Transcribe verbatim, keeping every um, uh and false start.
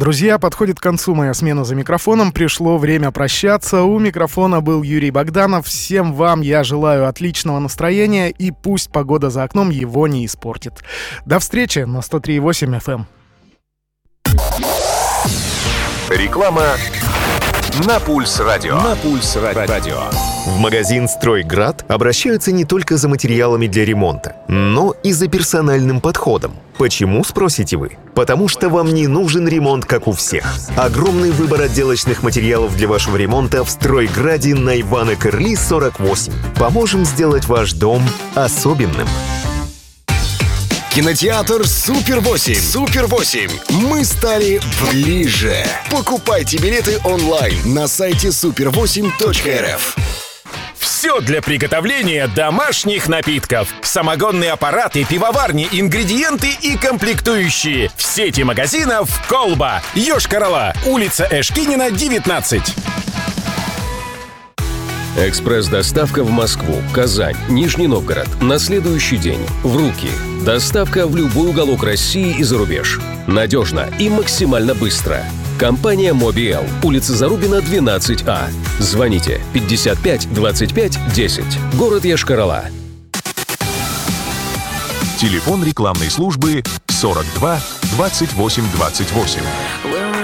Друзья, подходит к концу моя смена за микрофоном. Пришло время прощаться. У микрофона был Юрий Богданов. Всем вам я желаю отличного настроения, и пусть погода за окном его не испортит. До встречи на сто три и восемь эф эм. Реклама на Пульс Радио. На Пульс Радио. В магазин «Стройград» обращаются не только за материалами для ремонта, но и за персональным подходом. Почему, спросите вы? Потому что вам не нужен ремонт, как у всех. Огромный выбор отделочных материалов для вашего ремонта в «Стройграде» на Ивана Кырли, сорок восемь. Поможем сделать ваш дом особенным. Кинотеатр Супер восемь. Супер восемь. Мы стали ближе. Покупайте билеты онлайн на сайте супер восемь точка эр эф. Все для приготовления домашних напитков. Самогонные аппараты, пивоварни, ингредиенты и комплектующие. В сети магазинов «Колба». Йошкар-Ола. Улица Эшкинина, девятнадцать. Экспресс-доставка в Москву, Казань, Нижний Новгород. На следующий день. В руки. Доставка в любой уголок России и за рубеж. Надежно и максимально быстро. Компания «Мобиэл». Улица Зарубина, двенадцать А. Звоните пятьдесят пять двадцать пять десять. Город Йошкар-Ола. Телефон рекламной службы сорок два двадцать восемь двадцать восемь.